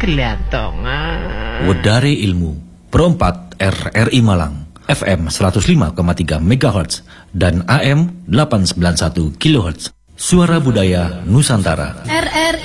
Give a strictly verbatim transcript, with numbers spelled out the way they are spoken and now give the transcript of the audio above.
terlihatong. Wedare Ilmu Perempat R R I Malang F M seratus lima koma tiga megahertz dan A M delapan ratus sembilan puluh satu kilohertz. Suara Budaya Nusantara. R R